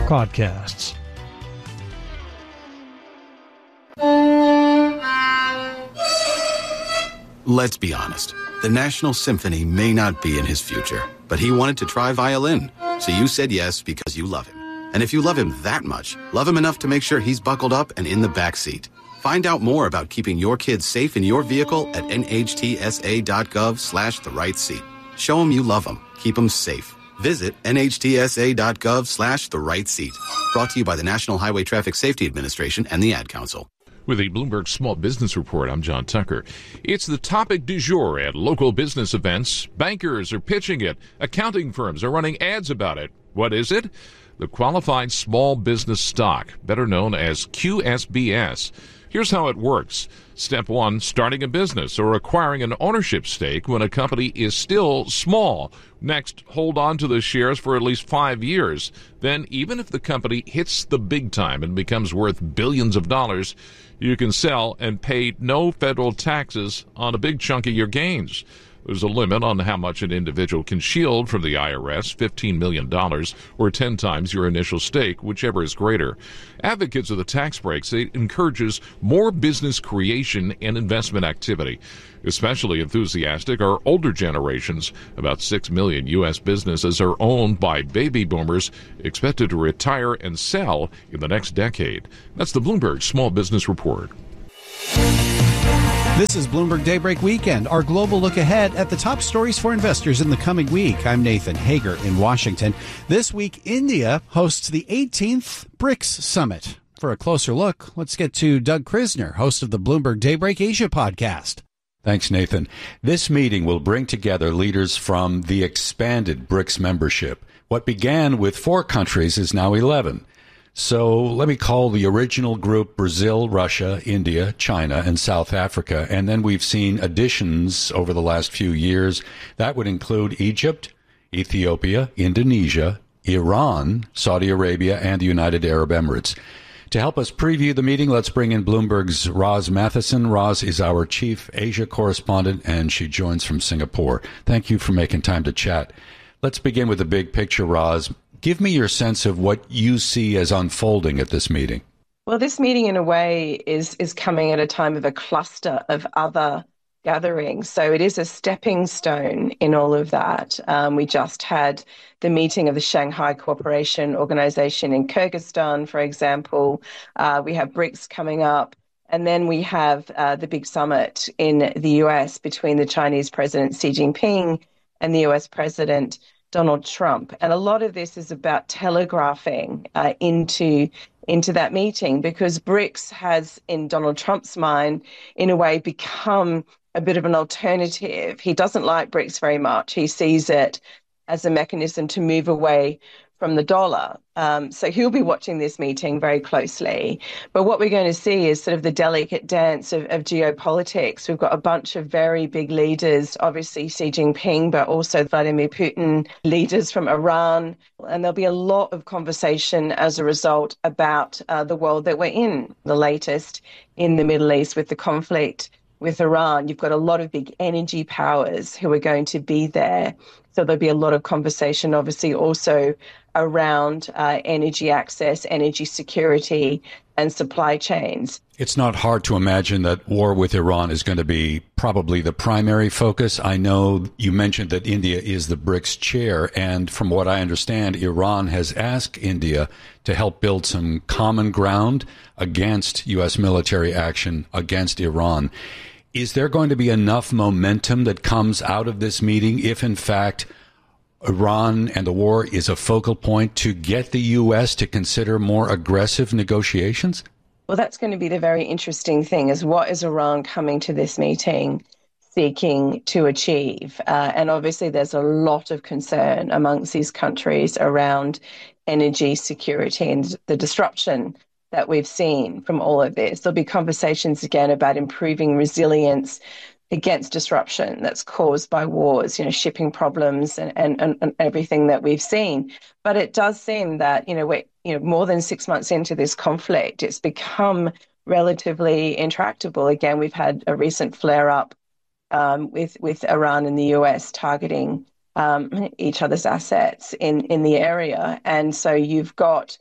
podcasts. Let's be honest. The National Symphony may not be in his future, but he wanted to try violin. So you said yes because you love him. And if you love him that much, love him enough to make sure he's buckled up and in the back seat. Find out more about keeping your kids safe in your vehicle at nhtsa.gov/the-right-seat. Show him you love him. Keep him safe. Visit nhtsa.gov/the-right-seat. Brought to you by the National Highway Traffic Safety Administration and the Ad Council. With the Bloomberg Small Business Report, I'm John Tucker. It's the topic du jour at local business events. Bankers are pitching it. Accounting firms are running ads about it. What is it? The Qualified Small Business Stock, better known as QSBS. Here's how it works. Step 1, starting a business or acquiring an ownership stake when a company is still small. Next, hold on to the shares for at least 5 years. Then, even if the company hits the big time and becomes worth billions of dollars, you can sell and pay no federal taxes on a big chunk of your gains. There's a limit on how much an individual can shield from the IRS, $15 million, or 10 times your initial stake, whichever is greater. Advocates of the tax breaks say it encourages more business creation and investment activity. Especially enthusiastic are older generations. About 6 million U.S. businesses are owned by baby boomers expected to retire and sell in the next decade. That's the Bloomberg Small Business Report. This is Bloomberg Daybreak Weekend, our global look ahead at the top stories for investors in the coming week. I'm Nathan Hager in Washington. This week, India hosts the 18th BRICS Summit. For a closer look, let's get to Doug Krisner, host of the Bloomberg Daybreak Asia podcast. Thanks, Nathan. This meeting will bring together leaders from the expanded BRICS membership. What began with 4 countries is now 11. So let me call the original group Brazil, Russia, India, China, and South Africa. And then we've seen additions over the last few years. That would include Egypt, Ethiopia, Indonesia, Iran, Saudi Arabia, and the United Arab Emirates. To help us preview the meeting, let's bring in Bloomberg's Roz Matheson. Roz is our chief Asia correspondent, and she joins from Singapore. Thank you for making time to chat. Let's begin with the big picture, Roz. Give me your sense of what you see as unfolding at this meeting. Well, this meeting, in a way, is coming at a time of a cluster of other gatherings. So it is a stepping stone in all of that. We just had the meeting of the Shanghai Cooperation Organization in Kyrgyzstan, for example. We have BRICS coming up. And then we have the big summit in the U.S. between the Chinese President Xi Jinping and the U.S. President Donald Trump. And a lot of this is about telegraphing into that meeting, because BRICS has, in Donald Trump's mind, in a way become a bit of an alternative. He doesn't like BRICS very much. He sees it as a mechanism to move away from the dollar. So he'll be watching this meeting very closely. But what we're going to see is sort of the delicate dance of geopolitics. We've got a bunch of very big leaders, obviously Xi Jinping, but also Vladimir Putin, leaders from Iran. And there'll be a lot of conversation as a result about the world that we're in, the latest in the Middle East with the conflict with Iran. You've got a lot of big energy powers who are going to be there. So there'll be a lot of conversation, obviously, also around energy access, energy security, and supply chains. It's not hard to imagine that war with Iran is going to be probably the primary focus. I know you mentioned that India is the BRICS chair, and from what I understand, Iran has asked India to help build some common ground against U.S. military action against Iran. Is there going to be enough momentum that comes out of this meeting if, in fact, Iran and the war is a focal point to get the U.S. to consider more aggressive negotiations? Well, that's going to be the very interesting thing, is what is Iran coming to this meeting seeking to achieve? And obviously there's a lot of concern amongst these countries around energy security and the disruption that we've seen from all of this. There'll be conversations again about improving resilience against disruption that's caused by wars, shipping problems and everything that we've seen. But it does seem that, we're more than 6 months into this conflict, it's become relatively intractable. Again, we've had a recent flare-up with Iran and the US targeting each other's assets in the area. And so you've got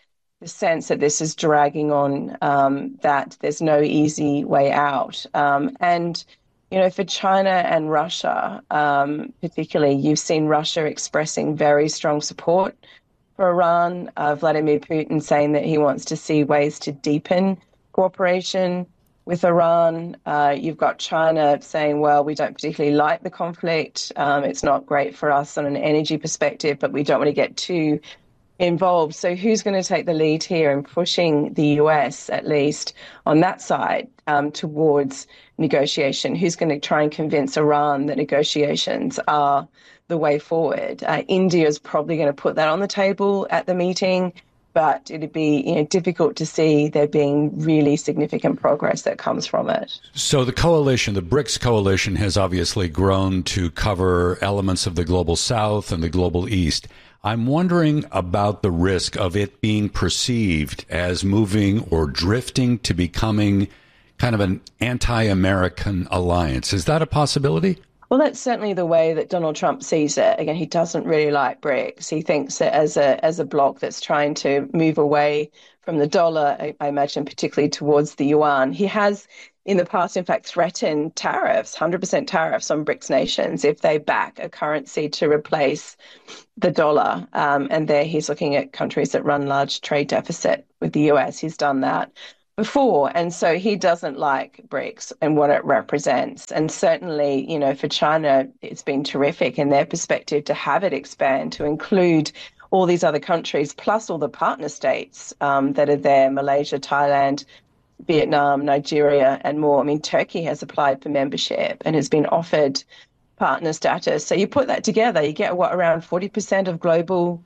the sense that this is dragging on, that there's no easy way out. And for China and Russia, particularly, you've seen Russia expressing very strong support for Iran. Vladimir Putin saying that he wants to see ways to deepen cooperation with Iran. You've got China saying, well, we don't particularly like the conflict. It's not great for us on an energy perspective, but we don't want to get too involved. So who's going to take the lead here in pushing the US, at least on that side, towards negotiation? Who's going to try and convince Iran that negotiations are the way forward? India is probably going to put that on the table at the meeting, but it'd be difficult to see there being really significant progress that comes from it. So the coalition, the BRICS coalition, has obviously grown to cover elements of the global South and the global East. I'm wondering about the risk of it being perceived as moving or drifting to becoming kind of an anti-American alliance. Is that a possibility? Well, that's certainly the way that Donald Trump sees it. Again, he doesn't really like BRICS. He thinks it as a bloc that's trying to move away from the dollar, I imagine, particularly towards the yuan. He has, in the past, in fact, threatened tariffs, 100% tariffs on BRICS nations if they back a currency to replace the dollar. And there he's looking at countries that run large trade deficit with the US. He's done that before. And so he doesn't like BRICS and what it represents. And certainly, for China, it's been terrific in their perspective to have it expand to include all these other countries, plus all the partner states that are there, Malaysia, Thailand, Vietnam, Nigeria, and more. I mean, Turkey has applied for membership and has been offered partner status. So you put that together, you get around 40% of global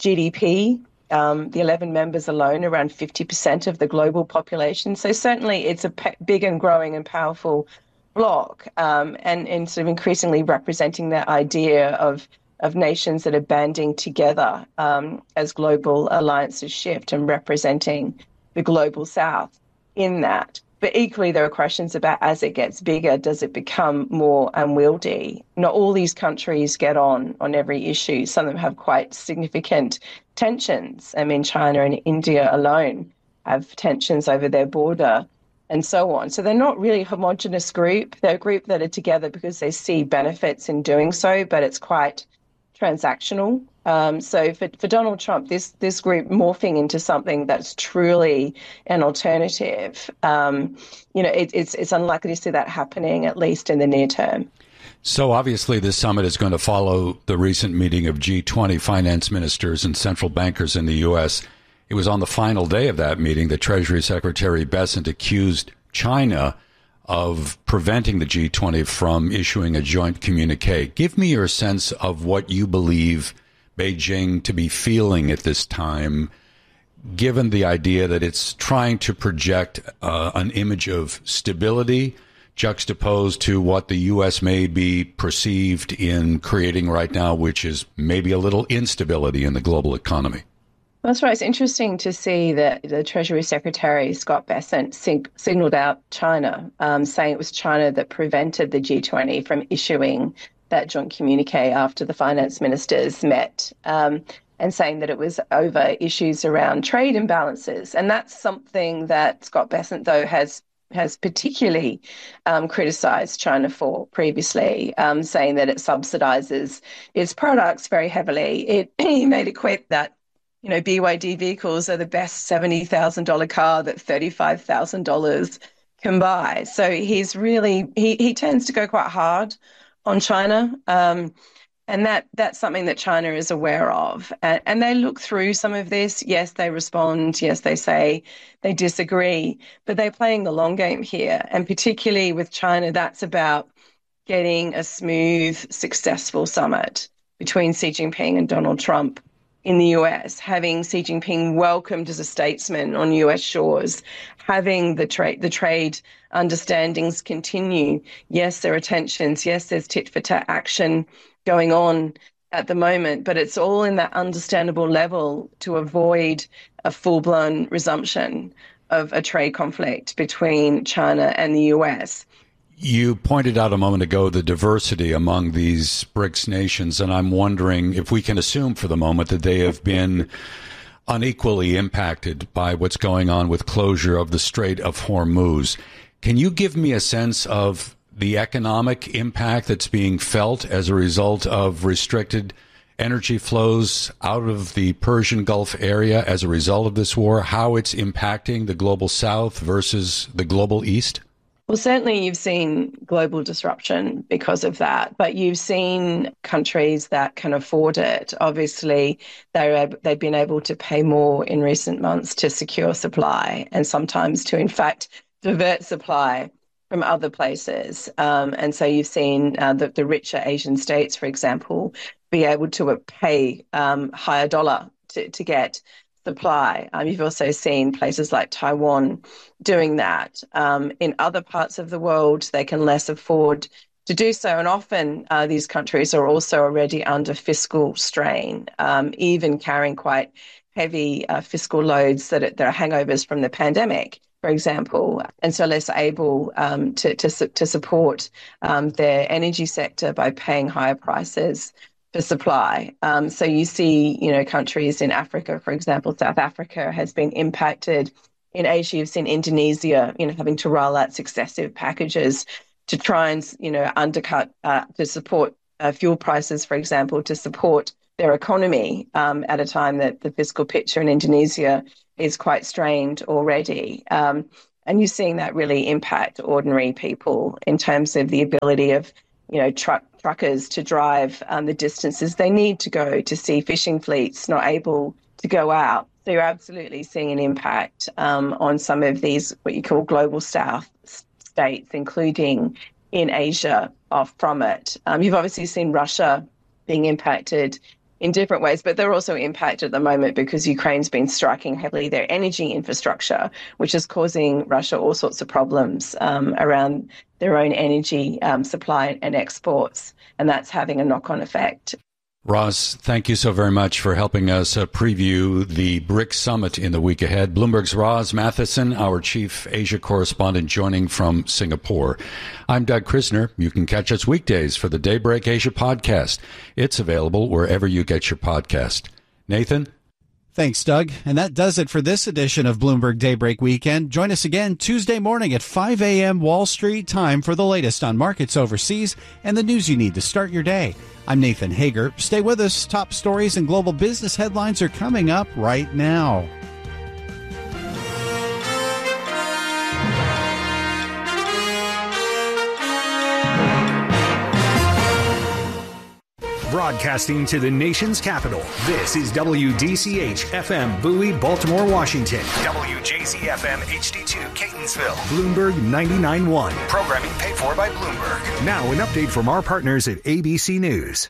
GDP. The 11 members alone, around 50% of the global population. So certainly it's a big and growing and powerful bloc, and sort of increasingly representing that idea of nations that are banding together as global alliances shift and representing the global South in that. But equally, there are questions about, as it gets bigger, does it become more unwieldy? Not all these countries get on every issue. Some of them have quite significant tensions. I mean, China and India alone have tensions over their border and so on. So they're not really a homogenous group. They're a group that are together because they see benefits in doing so, but it's quite transactional. So for Donald Trump, this group morphing into something that's truly an alternative, it's unlikely to see that happening, at least in the near term. So obviously this summit is going to follow the recent meeting of G20 finance ministers and central bankers in the U.S. It was on the final day of that meeting that Treasury Secretary Bessent accused China of preventing the G20 from issuing a joint communique. Give me your sense of what you believe Beijing to be feeling at this time, given the idea that it's trying to project an image of stability juxtaposed to what the U.S. may be perceived in creating right now, which is maybe a little instability in the global economy. That's right. It's interesting to see that the Treasury Secretary, Scott Bessent, signaled out China, saying it was China that prevented the G20 from issuing that joint communique after the finance ministers met, and saying that it was over issues around trade imbalances. And that's something that Scott Bessent, though, has particularly criticised China for previously, saying that it subsidises its products very heavily. He made a quip that BYD vehicles are the best $70,000 car that $35,000 can buy. So he's really, he tends to go quite hard on China. And that's something that China is aware of. And they look through some of this. Yes, they respond. Yes, they say they disagree. But they're playing the long game here. And particularly with China, that's about getting a smooth, successful summit between Xi Jinping and Donald Trump in the US, having Xi Jinping welcomed as a statesman on US shores, having the trade understandings continue. Yes, there are tensions. Yes, there's tit-for-tat action going on at the moment, but it's all in that understandable level to avoid a full-blown resumption of a trade conflict between China and the US. You pointed out a moment ago the diversity among these BRICS nations, and I'm wondering if we can assume for the moment that they have been unequally impacted by what's going on with closure of the Strait of Hormuz. Can you give me a sense of the economic impact that's being felt as a result of restricted energy flows out of the Persian Gulf area as a result of this war, how it's impacting the global South versus the global East? Well, certainly you've seen global disruption because of that, but you've seen countries that can afford it. Obviously, they've been able to pay more in recent months to secure supply and sometimes to, in fact, divert supply from other places. And so you've seen the richer Asian states, for example, be able to pay higher dollar to get supply. You've also seen places like Taiwan doing that. In other parts of the world, they can less afford to do so. And often these countries are also already under fiscal strain, even carrying quite heavy fiscal loads that are hangovers from the pandemic, for example, and so less able to support their energy sector by paying higher prices for supply. So you see, countries in Africa, for example, South Africa has been impacted. In Asia, you've seen Indonesia, having to roll out successive packages to try and, undercut, to support fuel prices, for example, to support their economy at a time that the fiscal picture in Indonesia is quite strained already. And you're seeing that really impact ordinary people in terms of the ability of, truckers to drive the distances they need to go, to see fishing fleets not able to go out. So you're absolutely seeing an impact on some of these, what you call global South states, including in Asia, from it. You've obviously seen Russia being impacted in different ways, but they're also impacted at the moment because Ukraine's been striking heavily their energy infrastructure, which is causing Russia all sorts of problems around their own energy supply and exports, and that's having a knock-on effect. Roz, thank you so very much for helping us preview the BRICS Summit in the week ahead. Bloomberg's Roz Matheson, our chief Asia correspondent, joining from Singapore. I'm Doug Krisner. You can catch us weekdays for the Daybreak Asia podcast. It's available wherever you get your podcast. Nathan? Thanks, Doug. And that does it for this edition of Bloomberg Daybreak Weekend. Join us again Tuesday morning at 5 a.m. Wall Street time for the latest on markets overseas and the news you need to start your day. I'm Nathan Hager. Stay with us. Top stories and global business headlines are coming up right now. Broadcasting to the nation's capital, this is WDCH-FM Bowie, Baltimore, Washington. WJZ-FM HD2 Catonsville. Bloomberg 99.1. Programming paid for by Bloomberg. Now an update from our partners at ABC News.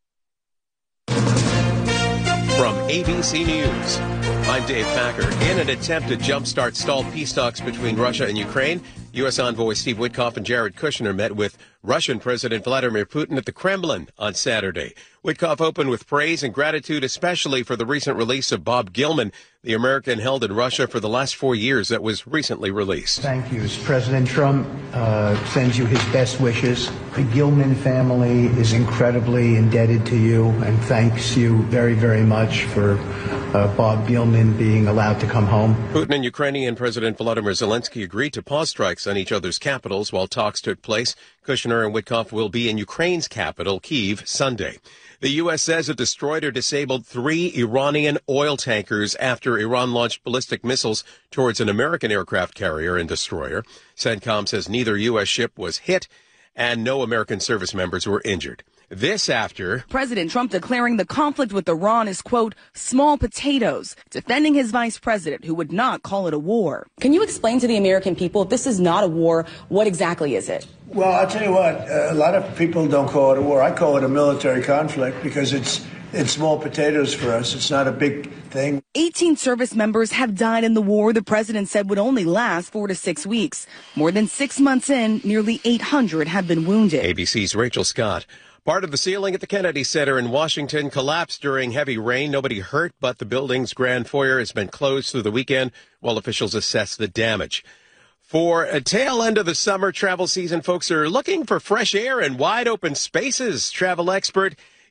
From ABC News, I'm Dave Packer. In an attempt to jumpstart stalled peace talks between Russia and Ukraine, U.S. envoy Steve Witkoff and Jared Kushner met with Russian President Vladimir Putin at the Kremlin on Saturday. Witkoff opened with praise and gratitude, especially for the recent release of Bob Gilman, the American held in Russia for the last 4 years that was recently released. Thank you. President Trump sends you his best wishes. The Gilman family is incredibly indebted to you and thanks you very, very much for Bob Gilman being allowed to come home. Putin and Ukrainian President Volodymyr Zelensky agreed to pause strikes on each other's capitals while talks took place. Kushner and Witkoff will be in Ukraine's capital, Kyiv, Sunday. The U.S. says it destroyed or disabled 3 Iranian oil tankers after Iran launched ballistic missiles towards an American aircraft carrier and destroyer. CENTCOM says neither U.S. ship was hit and no American service members were injured. This after President Trump declaring the conflict with Iran is, quote, small potatoes, defending his vice president who would not call it a war. Can you explain to the American people, if this is not a war, what exactly is it? Well, I'll tell you what, a lot of people don't call it a war. I call it a military conflict because it's small potatoes for us. It's not a big thing. 18 service members have died in the war the president said would only last 4 to 6 weeks. More than 6 months in, nearly 800 have been wounded. ABC's Rachel Scott. Part of the ceiling at the Kennedy Center in Washington collapsed during heavy rain. Nobody hurt, but the building's grand foyer has been closed through the weekend while officials assess the damage. For a tail end of the summer travel season, folks are looking for fresh air and wide open spaces. Travel expert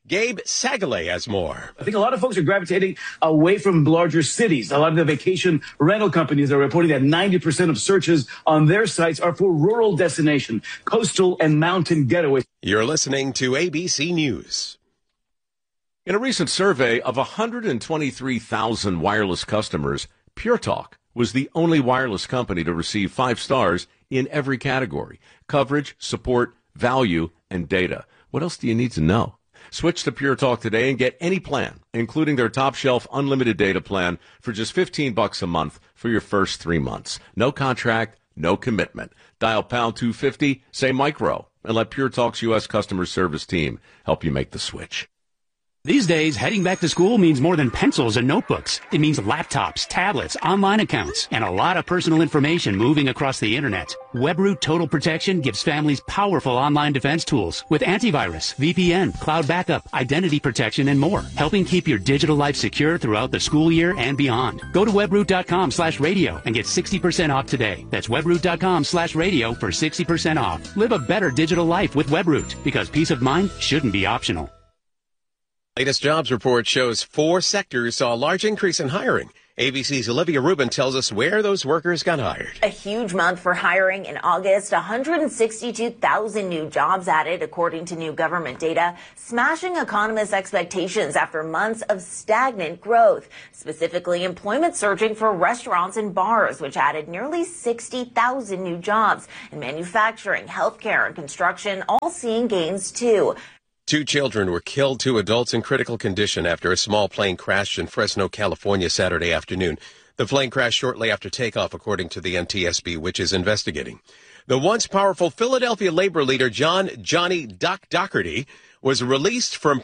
Gabe Sagale has more. I think a lot of folks are gravitating away from larger cities. A lot of the vacation rental companies are reporting that 90% of searches on their sites are for rural destination, coastal and mountain getaways. You're listening to ABC News. In a recent survey of 123,000 wireless customers, Pure Talk was the only wireless company to receive 5 stars in every category: coverage, support, value, and data. What else do you need to know? Switch to Pure Talk today and get any plan, including their top shelf unlimited data plan, for just $15 a month for your first 3 months. No contract, no commitment. Dial pound 250, say micro, and let Pure Talk's U.S. customer service team help you make the switch. These days, heading back to school means more than pencils and notebooks. It means laptops, tablets, online accounts, and a lot of personal information moving across the internet. WebRoot Total Protection gives families powerful online defense tools with antivirus, VPN, cloud backup, identity protection, and more, helping keep your digital life secure throughout the school year and beyond. Go to webroot.com/radio and get 60% off today. That's webroot.com/radio for 60% off. Live a better digital life with WebRoot, because peace of mind shouldn't be optional. Latest jobs report shows 4 sectors saw a large increase in hiring. ABC's Olivia Rubin tells us where those workers got hired. A huge month for hiring in August. 162,000 new jobs added, according to new government data, smashing economists' expectations after months of stagnant growth. Specifically, employment surging for restaurants and bars, which added nearly 60,000 new jobs. And manufacturing, healthcare, and construction all seeing gains, too. 2 children were killed, 2 adults in critical condition after a small plane crashed in Fresno, California, Saturday afternoon. The plane crashed shortly after takeoff, according to the NTSB, which is investigating. The once powerful Philadelphia labor leader Johnny Doc Doherty was released from